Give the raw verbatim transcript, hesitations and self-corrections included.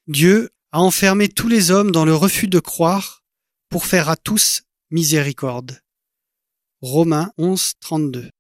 Dieu a enfermé tous les hommes dans le refus de croire pour faire à tous miséricorde. Romains onze, trente-deux.